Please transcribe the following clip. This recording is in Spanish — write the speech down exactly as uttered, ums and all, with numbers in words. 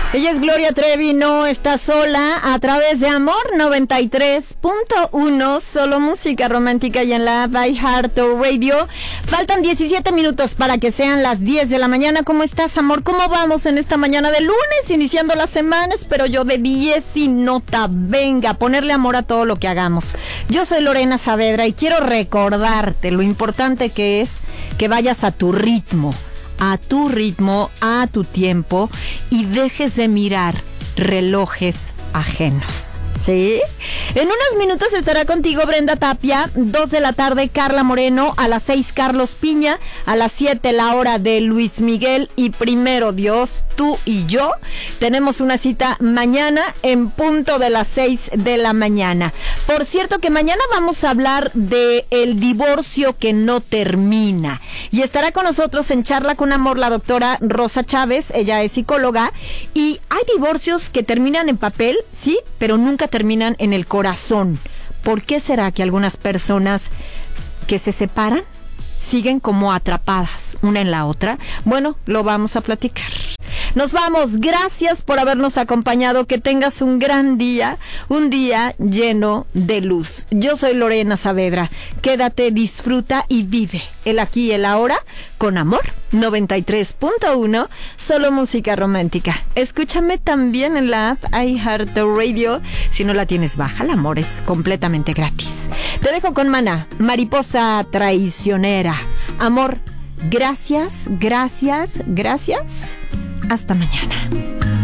Ella es Gloria Trevi, no está sola, a través de Amor noventa y tres punto uno, solo música romántica y en la app iHeartRadio. Faltan diecisiete minutos para que sean las diez de la mañana. ¿Cómo estás, amor? ¿Cómo vamos en esta mañana de lunes, iniciando la semana? Espero yo de diez y nota. Venga, ponerle amor a todo lo que hagamos. Yo soy Lorena Saavedra y quiero recordarte lo importante que es que vayas a tu ritmo. a tu ritmo, a tu tiempo y dejes de mirar relojes ajenos, ¿sí? En unos minutos estará contigo Brenda Tapia, dos de la tarde Carla Moreno, a las seis Carlos Piña, a las siete la hora de Luis Miguel y primero Dios, tú y yo. Tenemos una cita mañana en punto de las seis de la mañana. Por cierto que mañana vamos a hablar de el divorcio que no termina y estará con nosotros en Charla con Amor la doctora Rosa Chávez, ella es psicóloga y hay divorcios que terminan en papel, sí, pero nunca terminan en el corazón. ¿Por qué será que algunas personas que se separan siguen como atrapadas una en la otra? Bueno, lo vamos a platicar. Nos vamos, gracias por habernos acompañado, que tengas un gran día, un día lleno de luz. Yo soy Lorena Saavedra, quédate, disfruta y vive el aquí y el ahora con Amor noventa y tres punto uno, solo música romántica. Escúchame también en la app iHeartRadio, si no la tienes baja, el amor es completamente gratis. Te dejo con Maná, Mariposa Traicionera. Amor, gracias, gracias, gracias. Hasta mañana.